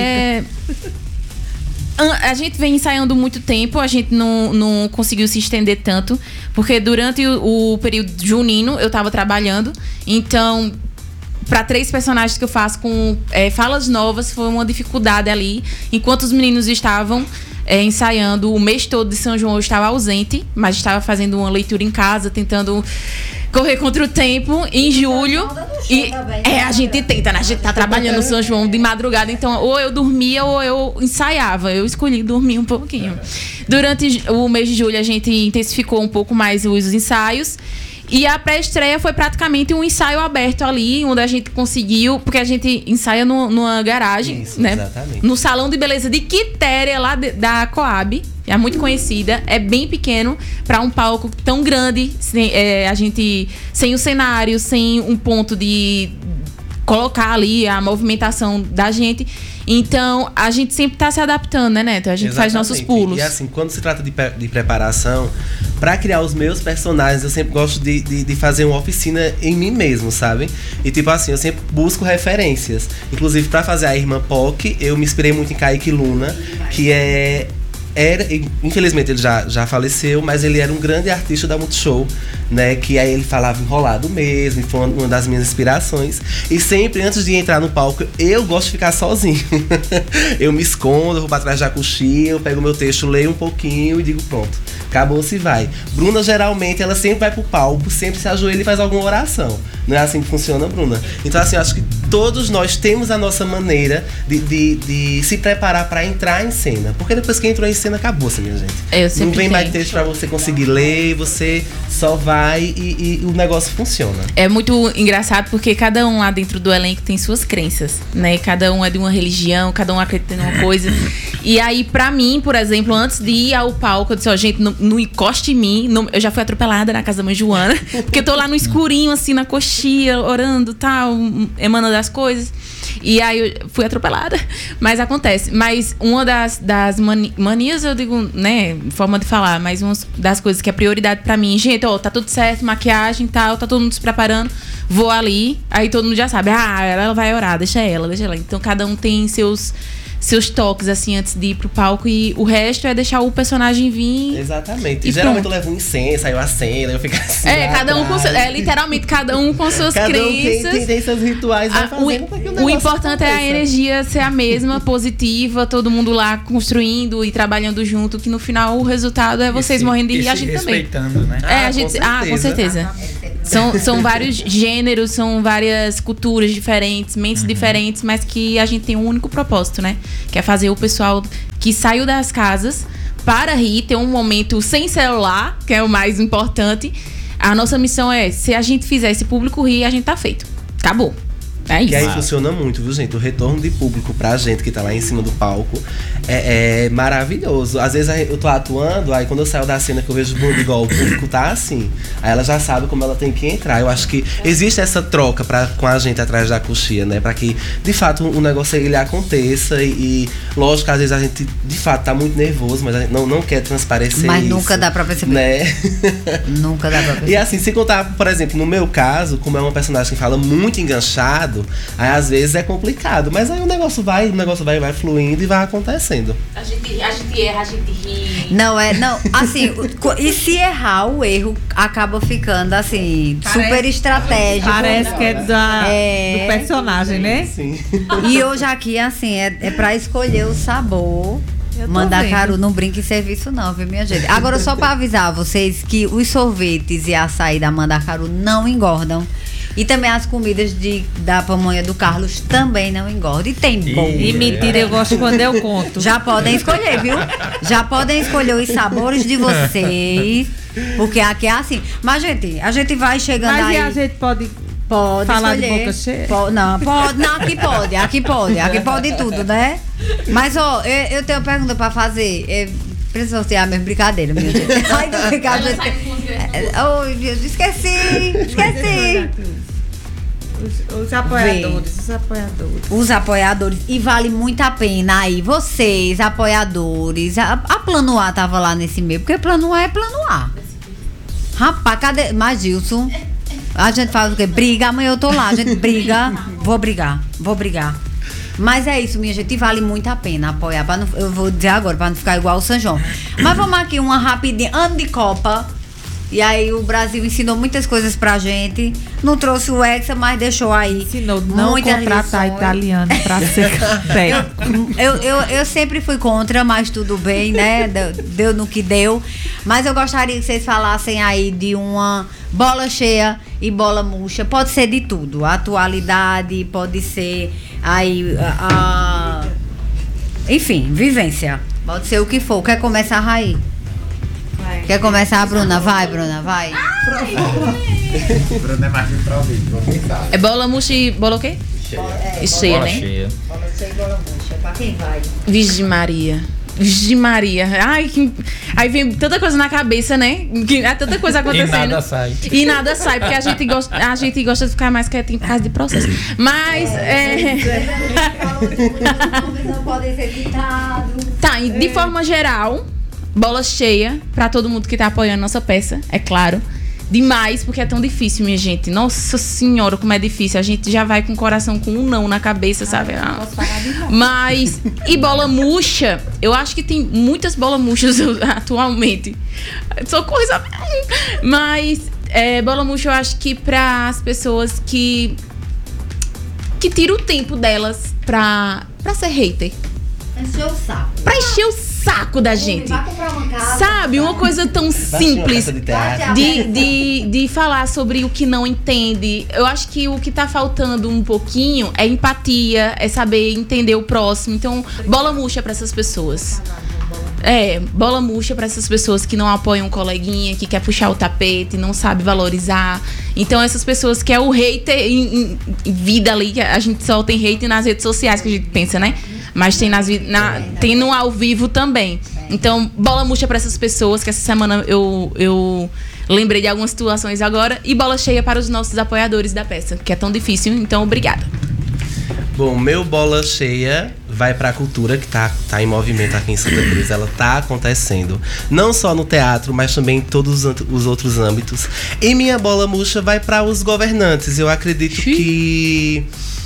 [SPEAKER 5] a gente vem ensaiando muito tempo, a gente não conseguiu se estender tanto, porque durante o período junino eu tava trabalhando, então para 3 personagens que eu faço com falas novas foi uma dificuldade ali, enquanto os meninos estavam ensaiando o mês todo de São João. Eu estava ausente, mas estava fazendo uma leitura em casa, tentando correr contra o tempo em julho. E a gente tenta, né? A gente tá trabalhando no São João de madrugada, então ou eu dormia ou eu ensaiava. Eu escolhi dormir um pouquinho. Durante o mês de julho a gente intensificou um pouco mais os ensaios. E a pré-estreia foi praticamente um ensaio aberto ali, onde a gente conseguiu, porque a gente ensaia numa garagem,
[SPEAKER 4] Isso,
[SPEAKER 5] né?
[SPEAKER 4] exatamente.
[SPEAKER 5] No Salão de Beleza de Quitéria, lá da Coab. É muito conhecida, é bem pequeno para um palco tão grande, a gente sem o cenário, sem um ponto de colocar ali a movimentação da gente. Então, a gente sempre tá se adaptando, né, Neto? A gente faz nossos
[SPEAKER 4] Exatamente.
[SPEAKER 5] pulos.
[SPEAKER 4] E assim, quando se trata de preparação, pra criar os meus personagens, eu sempre gosto de fazer uma oficina em mim mesmo, sabe? E tipo assim, eu sempre busco referências. Inclusive, pra fazer a Irmã POC, eu me inspirei muito em Kaique Luna, que infelizmente ele já faleceu, mas ele era um grande artista da Multishow, né? Que aí ele falava enrolado mesmo, e foi uma das minhas inspirações. E sempre, antes de entrar no palco, eu gosto de ficar sozinho. Eu me escondo, eu vou pra trás da coxinha, eu pego meu texto, leio um pouquinho e digo, pronto, acabou, se vai. Bruna, geralmente, ela sempre vai pro palco, sempre se ajoelha e faz alguma oração. Não é assim que funciona, Bruna? Então, assim, eu acho que todos nós temos a nossa maneira de se preparar pra entrar em cena. Porque depois que entrou em cena, acabou-se, minha gente.
[SPEAKER 5] Eu sempre
[SPEAKER 4] Não vem mais
[SPEAKER 5] tenho.
[SPEAKER 4] texto pra você conseguir ler, você só vai e o negócio funciona.
[SPEAKER 5] É muito engraçado porque cada um lá dentro do elenco tem suas crenças, né? Cada um é de uma religião, cada um acredita em uma coisa. E aí, pra mim, por exemplo, antes de ir ao palco, eu disse, gente, não encoste em mim. Eu já fui atropelada na casa da Mãe Joana, porque eu tô lá no escurinho, assim, na coxinha. Eucaristia, orando, tal, emanando as coisas. E aí eu fui atropelada, mas acontece. Mas uma das manias, eu digo, né, forma de falar, mas uma das coisas que é prioridade pra mim, gente, ó, tá tudo certo, maquiagem e tal, tá todo mundo se preparando, vou ali, aí todo mundo já sabe, ela vai orar, deixa ela. Então cada um tem seus toques, assim, antes de ir pro palco, e o resto é deixar o personagem vir.
[SPEAKER 4] Exatamente.
[SPEAKER 5] E
[SPEAKER 4] geralmente
[SPEAKER 5] pronto.
[SPEAKER 4] eu levo um incenso, aí eu acendo, aí eu fico assim.
[SPEAKER 5] Cada um com literalmente cada um com suas
[SPEAKER 4] Cada um
[SPEAKER 5] crenças.
[SPEAKER 4] tem seus rituais, vai fazendo pra que
[SPEAKER 5] O
[SPEAKER 4] negócio
[SPEAKER 5] importante é a
[SPEAKER 4] aconteça.
[SPEAKER 5] energia ser a mesma, positiva, todo mundo lá construindo e trabalhando junto, que no final o resultado é vocês morrendo de rir e a gente também.
[SPEAKER 1] Respeitando, né?
[SPEAKER 5] Com certeza. São vários gêneros, são várias culturas diferentes, mentes diferentes, mas que a gente tem um único propósito, né? Que é fazer o pessoal que saiu das casas para rir, ter um momento sem celular, que é o mais importante. A nossa missão é, se a gente fizer esse público rir, a gente tá feito. Acabou. É isso.
[SPEAKER 4] E aí funciona muito, viu, gente? O retorno de público pra gente que tá lá em cima do palco é maravilhoso. Às vezes eu tô atuando, aí quando eu saio da cena que eu vejo igual o público tá assim, aí ela já sabe como ela tem que entrar. Eu acho que existe essa troca com a gente atrás da coxia, né? Pra que, de fato, o negócio ele aconteça e lógico que às vezes a gente, de fato, tá muito nervoso, mas a gente não quer transparecer
[SPEAKER 2] Mas
[SPEAKER 4] isso,
[SPEAKER 2] nunca dá pra perceber.
[SPEAKER 4] né?
[SPEAKER 2] Nunca dá pra perceber.
[SPEAKER 4] E assim, se contar, por exemplo, no meu caso, como é uma personagem que fala muito enganchado, aí às vezes é complicado. Mas aí o negócio vai fluindo e vai acontecendo.
[SPEAKER 5] A gente erra, a gente ri.
[SPEAKER 2] Não, assim, e se errar, o erro acaba ficando, assim, super estratégico.
[SPEAKER 3] Parece que é do personagem, né?
[SPEAKER 4] Sim.
[SPEAKER 2] E hoje aqui, assim, é pra escolher o sabor.
[SPEAKER 3] Eu tô
[SPEAKER 2] Mandacaru
[SPEAKER 3] vendo.
[SPEAKER 2] não brinca em serviço não, viu, minha gente? Agora, só pra avisar vocês que os sorvetes e açaí da Mandacaru não engordam. E também as comidas da pamonha do Carlos também não engordam. E tem bom.
[SPEAKER 3] E mentira, eu gosto quando eu conto.
[SPEAKER 2] Já podem escolher, viu? Já podem escolher os sabores de vocês. Porque aqui é assim. Mas, gente, a gente vai chegando
[SPEAKER 3] Mas
[SPEAKER 2] aí.
[SPEAKER 3] e a gente pode
[SPEAKER 2] falar
[SPEAKER 3] falar de boca cheia?
[SPEAKER 2] Não, aqui pode tudo, né? Mas, ó, eu tenho uma pergunta pra fazer. Precisa ser a mesma brincadeira, minha gente. Ai, não ficar. Esqueci.
[SPEAKER 3] Os apoiadores.
[SPEAKER 2] Os apoiadores. E vale muito a pena aí. Vocês, apoiadores. A Plano A tava lá nesse meio. Porque Plano A é Plano A. Rapaz, cadê? Mas, Gilson, a gente faz o quê? Briga. Amanhã eu tô lá. A gente briga. Vou brigar. Mas é isso, minha gente. E vale muito a pena apoiar. Eu vou dizer agora, pra não ficar igual o São João. Mas vamos aqui, uma rapidinha. Ano de Copa. E aí o Brasil ensinou muitas coisas pra gente. Não trouxe o Hexa, mas deixou aí.
[SPEAKER 3] Ensinou não
[SPEAKER 2] muitas
[SPEAKER 3] contratar
[SPEAKER 2] lições.
[SPEAKER 3] italiano pra ser técnico.
[SPEAKER 2] Eu sempre fui contra, mas tudo bem, né? Deu no que deu. Mas eu gostaria que vocês falassem aí de uma bola cheia e bola murcha. Pode ser de tudo. Atualidade, pode ser aí enfim, vivência. Pode ser o que for. Quer começar, Raí? Quer começar, Bruna? Vai, Bruna, vai.
[SPEAKER 6] Bruno é mais de improviso, vou pensar.
[SPEAKER 5] É bola murcha e bola o quê? Cheia,
[SPEAKER 1] Bola
[SPEAKER 5] né?
[SPEAKER 1] cheia.
[SPEAKER 2] Bola cheia e bola murcha. Pra quem vai?
[SPEAKER 5] Virgem Maria. Ai, aí vem tanta coisa na cabeça, né? É tanta coisa acontecendo.
[SPEAKER 1] E
[SPEAKER 5] E nada sai, porque a gente gosta de ficar mais quietinho por causa de processo. Mas,
[SPEAKER 2] Não podem ser citados.
[SPEAKER 5] Tá, e de forma geral, bola cheia pra todo mundo que tá apoiando nossa peça, é claro. Demais, porque é tão difícil, minha gente. Nossa senhora, como é difícil. A gente já vai com o coração com um não na cabeça, sabe? Mas, e bola murcha, eu acho que tem muitas bolas murchas atualmente. Só coisa. Mas, bola murcha, eu acho que para as pessoas que tiram o tempo delas pra ser hater.
[SPEAKER 2] Encheu o saco.
[SPEAKER 5] Pra encher o saco da gente.
[SPEAKER 2] Vai comprar uma casa.
[SPEAKER 5] Sabe? Uma coisa tão simples
[SPEAKER 4] de teatro.
[SPEAKER 5] de falar sobre o que não entende. Eu acho que o que tá faltando um pouquinho é empatia, é saber entender o próximo. Então, bola murcha pra essas pessoas. Bola murcha pra essas pessoas que não apoiam um coleguinha, que quer puxar o tapete, não sabe valorizar. Então, essas pessoas que é o hater em vida ali, que a gente só tem hater nas redes sociais, que a gente pensa, né? Mas tem tem no ao vivo também. Então, bola murcha pra essas pessoas, que essa semana eu lembrei de algumas situações agora. E bola cheia para os nossos apoiadores da peça, que é tão difícil. Então, obrigada.
[SPEAKER 4] Bom, meu bola cheia vai pra cultura, que tá em movimento aqui em Santa Cruz. Ela tá acontecendo. Não só no teatro, mas também em todos os outros âmbitos. E minha bola murcha vai para os governantes. Eu acredito que...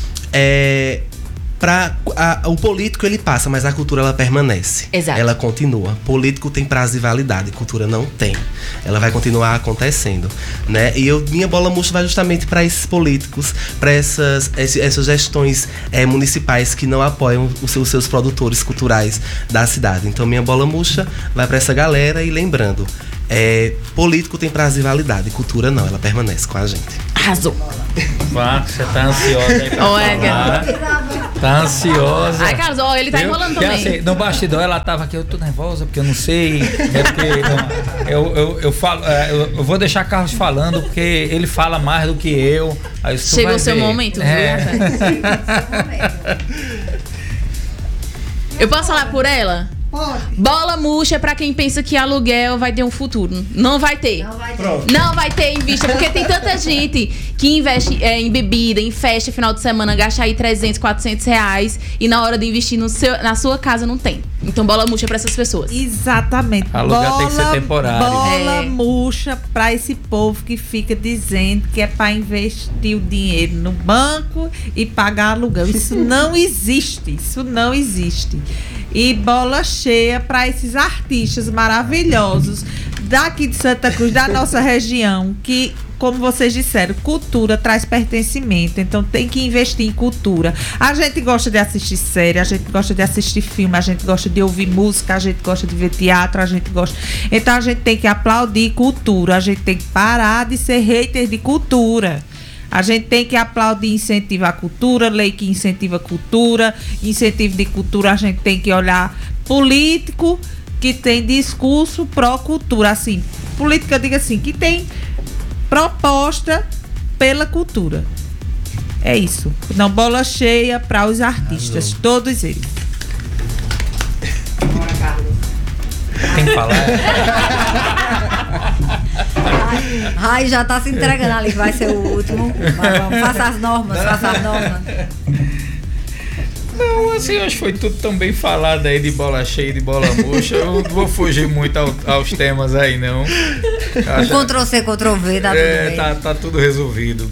[SPEAKER 4] o político ele passa, mas a cultura ela permanece.
[SPEAKER 5] Exato.
[SPEAKER 4] Ela continua. Político tem prazo de validade, cultura não tem. Ela vai continuar acontecendo, né? E minha bola murcha vai justamente para esses políticos, para essas gestões municipais que não apoiam os seus produtores culturais da cidade. Então minha bola murcha vai para essa galera e lembrando, político tem prazo de validade, cultura não, ela permanece com a gente.
[SPEAKER 5] Arrasou.
[SPEAKER 1] Vá, você tá ansiosa aí pra falar. Tá ansiosa.
[SPEAKER 5] Ai, Carlos, ele tá enrolando também.
[SPEAKER 1] Assim, no bastidor ela tava aqui, eu tô nervosa porque eu não sei. Eu falo, eu vou deixar Carlos falando porque ele fala mais do que eu. Aí
[SPEAKER 5] chegou o seu momento, viu? Eu posso falar por ela? Bola murcha pra quem pensa que aluguel vai ter um futuro. Não vai ter. Não vai ter em vista, porque tem tanta gente que investe em bebida, em festa, final de semana, gasta aí 300, 400 reais e na hora de investir na sua casa não tem. Então bola murcha pra essas pessoas.
[SPEAKER 3] Exatamente.
[SPEAKER 1] Aluguel tem que ser temporário.
[SPEAKER 3] Bola murcha pra esse povo que fica dizendo que é pra investir o dinheiro no banco e pagar aluguel. Isso não existe. Isso não existe. E bola cheia para esses artistas maravilhosos daqui de Santa Cruz, da nossa região, que, como vocês disseram, cultura traz pertencimento, então tem que investir em cultura. A gente gosta de assistir série, a gente gosta de assistir filme, a gente gosta de ouvir música, a gente gosta de ver teatro, a gente gosta... Então a gente tem que aplaudir cultura, a gente tem que parar de ser hater de cultura. A gente tem que aplaudir incentivo à cultura, lei que incentiva a cultura, incentivo de cultura, a gente tem que olhar político que tem discurso pró-cultura, assim, política, eu digo assim, que tem proposta pela cultura. É isso. Não, bola cheia para os artistas, todos eles.
[SPEAKER 2] Bora, Carlos.
[SPEAKER 1] Tem que falar.
[SPEAKER 2] Rai já tá se entregando ali, que vai ser o último. Mas vamos, faça as normas.
[SPEAKER 1] Não, assim, acho que foi tudo tão bem falado aí de bola cheia e de bola murcha. Eu não vou fugir muito aos temas aí, não.
[SPEAKER 2] Ctrl-C, Ctrl-V, tá tudo bem.
[SPEAKER 1] Tá tudo resolvido.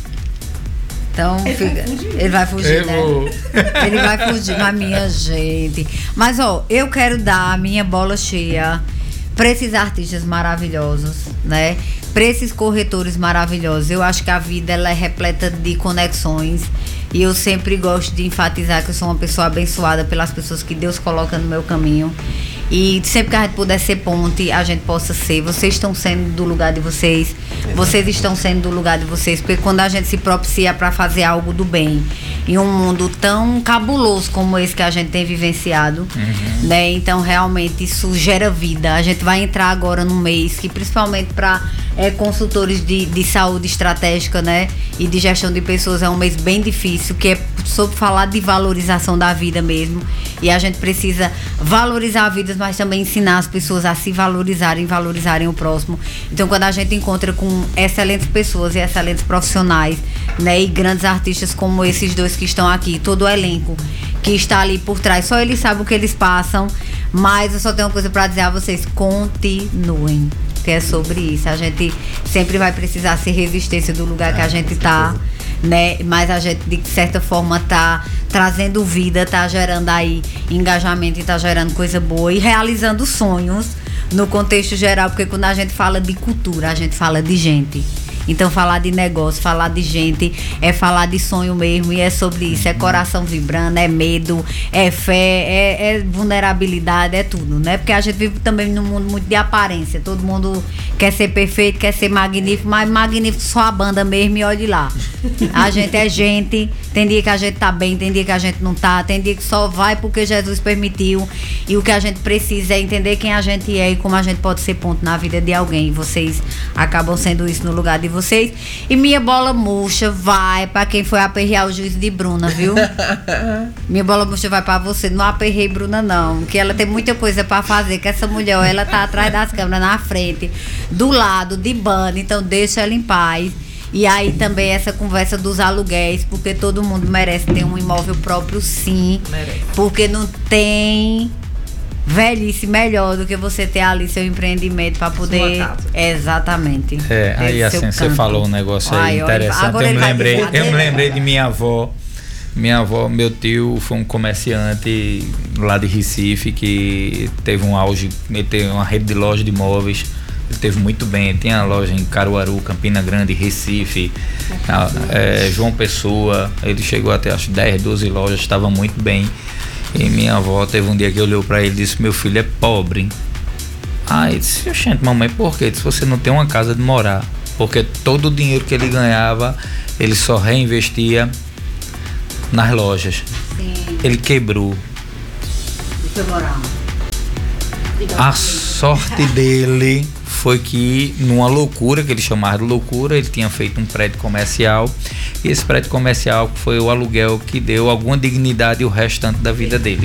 [SPEAKER 2] Então, ele vai fugir, né? Ele vai fugir, mas minha gente. Mas, eu quero dar a minha bola cheia para esses artistas maravilhosos, né? Para esses corretores maravilhosos. Eu acho que a vida ela é repleta de conexões e eu sempre gosto de enfatizar que eu sou uma pessoa abençoada pelas pessoas que Deus coloca no meu caminho. E sempre que a gente puder ser ponte, a gente possa ser. Vocês estão sendo do lugar de vocês. Vocês estão sendo do lugar de vocês. Porque quando a gente se propicia para fazer algo do bem em um mundo tão cabuloso como esse que a gente tem vivenciado, né? Então, realmente, isso gera vida. A gente vai entrar agora num mês que, principalmente para consultores de saúde estratégica, né? E de gestão de pessoas, é um mês bem difícil, que é sobre falar de valorização da vida mesmo. E a gente precisa valorizar a vida, mas também ensinar as pessoas a se valorizarem o próximo. Então, quando a gente encontra com excelentes pessoas e excelentes profissionais, né, e grandes artistas como esses dois que estão aqui, todo o elenco que está ali por trás, só eles sabem o que eles passam, mas eu só tenho uma coisa para dizer a vocês: continuem, que é sobre isso. A gente sempre vai precisar ser resistência do lugar que a gente tá, né? Mas a gente, de certa forma, tá trazendo vida, tá gerando aí engajamento e tá gerando coisa boa e realizando sonhos no contexto geral, porque quando a gente fala de cultura, a gente fala de gente. Então, falar de negócio, falar de gente, é falar de sonho mesmo, e é sobre isso. É coração vibrando, é medo, é fé, é vulnerabilidade, é tudo, né? Porque a gente vive também num mundo muito de aparência. Todo mundo quer ser perfeito, quer ser magnífico, mas magnífico só a banda mesmo, e olhe lá. A gente é gente, tem dia que a gente tá bem, tem dia que a gente não tá, tem dia que só vai porque Jesus permitiu, e o que a gente precisa é entender quem a gente é e como a gente pode ser ponto na vida de alguém. E vocês acabam sendo isso no lugar de vocês. E minha bola murcha vai pra quem foi aperrear o juiz de Bruna, viu? Minha bola murcha vai pra você. Não aperrei Bruna, não. Que ela tem muita coisa pra fazer. Que essa mulher, ó, ela tá atrás das câmeras, na frente, do lado, de banda. Então deixa ela em paz. E aí também essa conversa dos aluguéis, porque todo mundo merece ter um imóvel próprio, sim.
[SPEAKER 3] Merece.
[SPEAKER 2] Porque não tem velhice melhor do que você ter ali seu empreendimento para poder.
[SPEAKER 3] Sua casa.
[SPEAKER 2] Exatamente.
[SPEAKER 1] É, aí
[SPEAKER 2] ter
[SPEAKER 1] assim,
[SPEAKER 2] seu
[SPEAKER 1] você
[SPEAKER 2] canto.
[SPEAKER 1] falou um negócio aí
[SPEAKER 2] Ai, olha,
[SPEAKER 1] interessante.
[SPEAKER 2] agora
[SPEAKER 1] Eu
[SPEAKER 2] ele
[SPEAKER 1] me
[SPEAKER 2] vai
[SPEAKER 1] lembrei,
[SPEAKER 2] dizer,
[SPEAKER 1] eu me lembrei de minha avó. Minha avó, meu tio foi um comerciante lá de Recife que teve um auge, ele teve uma rede de lojas de imóveis. Ele teve muito bem, tinha loja em Caruaru, Campina Grande, Recife, João Pessoa. Ele chegou até acho 10, 12 lojas, estava muito bem. E minha avó teve um dia que olhou para ele e disse: meu filho é pobre. Aí disse: gente, mamãe, por quê? Ele disse: você não tem uma casa de morar. Porque todo o dinheiro que ele ganhava, ele só reinvestia nas lojas.
[SPEAKER 2] Sim,
[SPEAKER 1] Ele quebrou.
[SPEAKER 2] deixa eu morar.
[SPEAKER 1] A sorte dele foi que, numa loucura, que ele chamava de loucura, ele tinha feito um prédio comercial. E esse prédio comercial foi o aluguel que deu alguma dignidade o restante da vida dele.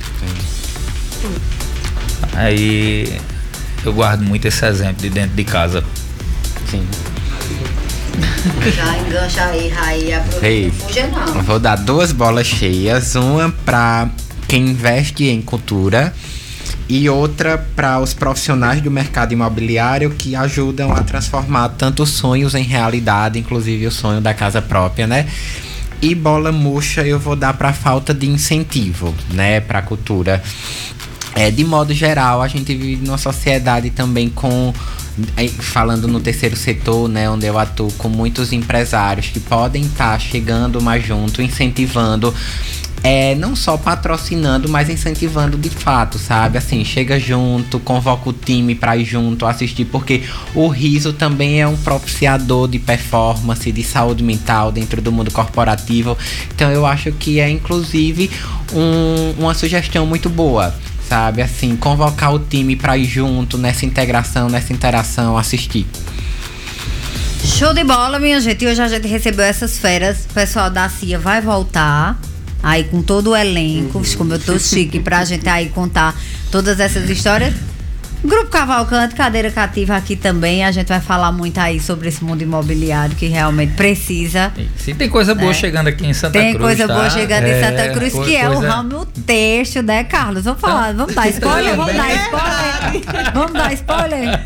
[SPEAKER 1] Aí eu guardo muito esse exemplo de dentro de casa.
[SPEAKER 6] Sim.
[SPEAKER 2] Já engancha aí, Raí, aproveita.
[SPEAKER 6] Ei,
[SPEAKER 2] Não fuja, não.
[SPEAKER 6] eu vou dar 2 bolas cheias, uma para quem investe em cultura e outra para os profissionais do mercado imobiliário que ajudam a transformar tanto sonhos em realidade, inclusive o sonho da casa própria, né? E bola murcha eu vou dar para falta de incentivo, né, para a cultura. De modo geral, a gente vive numa sociedade também com, falando no terceiro setor, né, onde eu atuo, com muitos empresários que podem estar chegando mais junto, incentivando, não só patrocinando, mas incentivando de fato, sabe? Assim, chega junto, convoca o time pra ir junto assistir, porque o riso também é um propiciador de performance, de saúde mental dentro do mundo corporativo. Então eu acho que é inclusive uma sugestão muito boa, sabe? Assim, convocar o time pra ir junto nessa integração, nessa interação, assistir.
[SPEAKER 2] Show de bola, minha gente. E hoje a gente recebeu essas feras. O pessoal da CIA vai voltar aí com todo o elenco. Como eu tô chique pra gente aí contar todas essas histórias. Grupo Cavalcante, cadeira cativa aqui também. A gente vai falar muito aí sobre esse mundo imobiliário que realmente precisa.
[SPEAKER 1] E tem coisa boa chegando aqui em Santa Cruz.
[SPEAKER 2] Tem coisa boa chegando em Santa Cruz, que é o
[SPEAKER 1] coisa...
[SPEAKER 2] ramo texto, né, Carlos? Vamos falar, vamos dar spoiler? Vamos dar spoiler?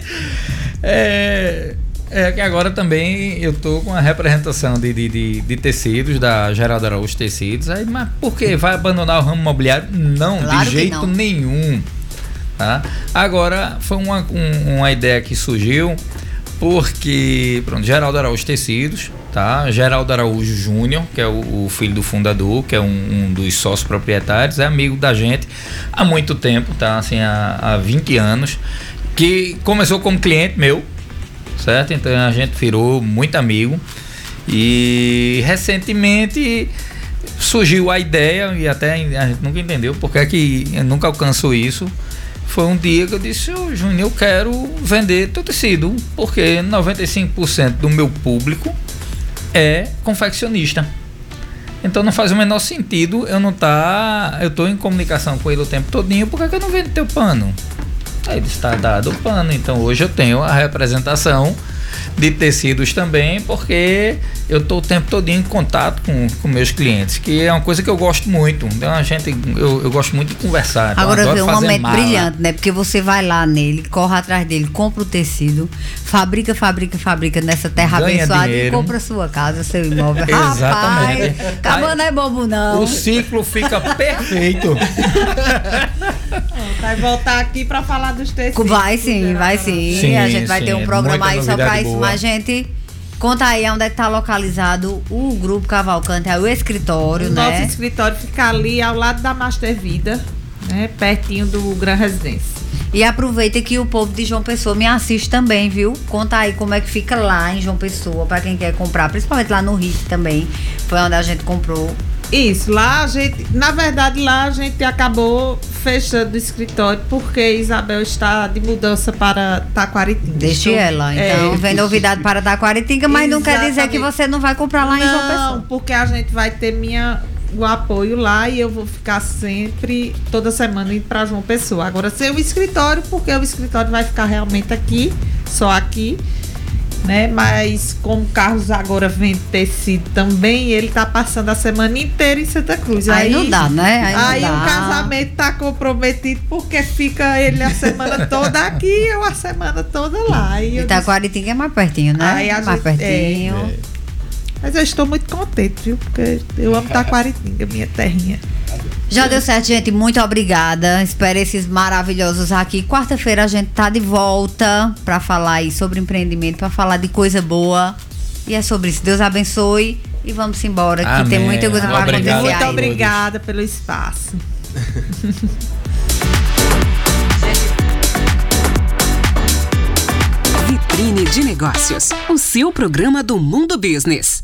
[SPEAKER 1] É que agora também eu tô com a representação de tecidos da Geraldo Araújo Tecidos. Aí, mas por quê? Vai abandonar o ramo imobiliário? Não,
[SPEAKER 2] Claro
[SPEAKER 1] de jeito nenhum. Tá? Agora foi uma ideia que surgiu porque, pronto, Geraldo Araújo Tecidos, tá? Geraldo Araújo Júnior, que é o filho do fundador, que é um dos sócios proprietários, é amigo da gente há muito tempo, tá? Assim, há 20 anos, que começou como cliente meu, certo? Então a gente virou muito amigo e recentemente surgiu a ideia, e até a gente nunca entendeu porque é que eu nunca alcanço isso. Foi um dia que eu disse: Júnior, eu quero vender teu tecido, porque 95% do meu público é confeccionista. Então não faz o menor sentido eu tô em comunicação com ele o tempo todinho, por que eu não vendo teu pano? Aí ele está dado o pano. Então hoje eu tenho a representação de tecidos também, porque eu estou o tempo todo em contato com meus clientes, que é uma coisa que eu gosto muito. Então eu gosto muito de conversar. Então
[SPEAKER 2] agora vê um momento
[SPEAKER 1] mala.
[SPEAKER 2] brilhante, né? Porque você vai lá nele, corre atrás dele, compra o tecido, fabrica nessa terra
[SPEAKER 1] Ganha
[SPEAKER 2] abençoada
[SPEAKER 1] dinheiro.
[SPEAKER 2] e compra a sua casa, seu imóvel.
[SPEAKER 1] Exatamente.
[SPEAKER 2] Rapaz, acabou não é bobo não.
[SPEAKER 1] O ciclo fica perfeito.
[SPEAKER 3] Vai voltar aqui pra falar dos tecidos.
[SPEAKER 2] Vai sim.
[SPEAKER 1] Sim,
[SPEAKER 2] A gente vai ter um programa
[SPEAKER 1] muita
[SPEAKER 2] aí só pra
[SPEAKER 1] novidade
[SPEAKER 2] isso.
[SPEAKER 1] boa.
[SPEAKER 2] Mas, gente, conta aí onde é que tá localizado o Grupo Cavalcante, é o escritório,
[SPEAKER 3] O
[SPEAKER 2] né?
[SPEAKER 3] nosso escritório fica ali ao lado da Master Vida, né? Pertinho do Gran Residência.
[SPEAKER 2] E aproveita que o povo de João Pessoa me assiste também, viu? Conta aí como é que fica lá em João Pessoa, pra quem quer comprar, principalmente lá no RIT também. Foi onde a gente comprou.
[SPEAKER 3] Isso, lá a gente, na verdade, lá a gente acabou fechando o escritório porque Isabel está de mudança para Taquaritinga.
[SPEAKER 2] Deixe ela. Então, vem novidade para Taquaritinga, mas não quer dizer que você não vai comprar lá em João Pessoa.
[SPEAKER 3] Não, porque a gente vai ter o apoio lá e eu vou ficar sempre, toda semana, indo para João Pessoa. Agora, sem o escritório, porque o escritório vai ficar realmente aqui, só aqui, né? Mas como o Carlos agora vende tecido também, ele tá passando a semana inteira em Santa Cruz.
[SPEAKER 2] Aí não dá, né?
[SPEAKER 3] Aí o casamento tá comprometido porque fica ele a semana toda aqui e eu a semana toda lá.
[SPEAKER 2] E Taquaritinga é mais pertinho, né?
[SPEAKER 3] Aí mais pertinho. Mas eu estou muito contente, viu? Porque eu amo Taquaritinga, minha terrinha.
[SPEAKER 2] Já deu certo, gente. Muito obrigada. Espero esses maravilhosos aqui. Quarta-feira a gente tá de volta pra falar aí sobre empreendimento, pra falar de coisa boa. E é sobre isso. Deus abençoe e vamos embora, que tem muita coisa pra acontecer.
[SPEAKER 3] Muito obrigada pelo espaço.
[SPEAKER 7] Vitrine de Negócios, o seu programa do Mundo Business.